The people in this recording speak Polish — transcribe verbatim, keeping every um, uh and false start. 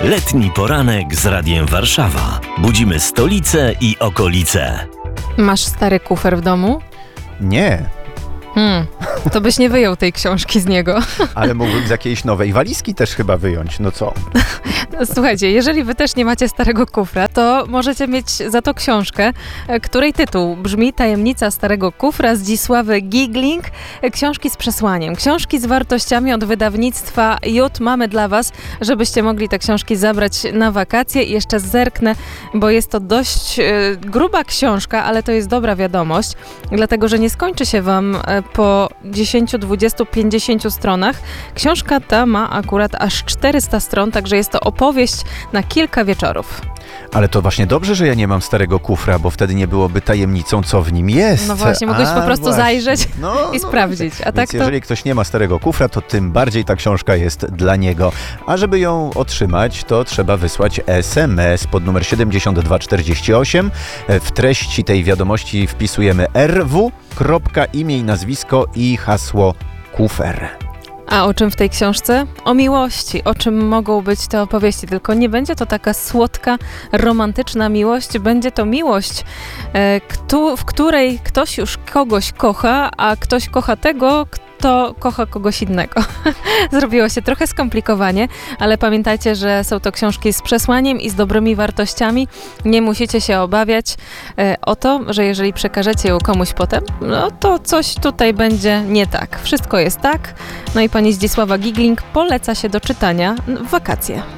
Letni poranek z Radiem Warszawa. Budzimy stolicę i okolice. Masz stary kufer w domu? Nie, Hmm, to byś nie wyjął tej książki z niego. ale mógłbym z jakiejś nowej walizki też chyba wyjąć. No co? Słuchajcie, jeżeli wy też nie macie starego kufra, to możecie mieć za to książkę, której tytuł brzmi Tajemnica starego kufra Zdzisławy Gigling. Książki z przesłaniem, książki z wartościami od wydawnictwa Jut mamy dla was, żebyście mogli te książki zabrać na wakacje. I jeszcze zerknę, bo jest to dość y, gruba książka, ale to jest dobra wiadomość, dlatego że nie skończy się wam y, po dziesięć, dwadzieścia, pięćdziesięciu stronach. Książka ta ma akurat aż czterysta stron, także jest to opowieść na kilka wieczorów. Ale to właśnie dobrze, że ja nie mam starego kufra, bo wtedy nie byłoby tajemnicą, co w nim jest. No właśnie, mogłeś A, po prostu właśnie. zajrzeć no, i no, sprawdzić. A Więc tak to... jeżeli ktoś nie ma starego kufra, to tym bardziej ta książka jest dla niego. A żeby ją otrzymać, to trzeba wysłać es em es pod numer siedemdziesiąt dwa czterdzieści osiem. W treści tej wiadomości wpisujemy er wu, kropka, imię i nazwisko i hasło kufer. A o czym w tej książce? O miłości. O czym mogą być te opowieści? Tylko nie będzie to taka słodka, romantyczna miłość. Będzie to miłość, e, ktu, w której ktoś już kogoś kocha, a ktoś kocha tego, kto kocha kogoś innego. Zrobiło się trochę skomplikowanie, ale pamiętajcie, że są to książki z przesłaniem i z dobrymi wartościami. Nie musicie się obawiać e, o to, że jeżeli przekażecie ją komuś potem, no to coś tutaj będzie nie tak. Wszystko jest tak. No i pani Zdzisława Gigling poleca się do czytania w wakacje.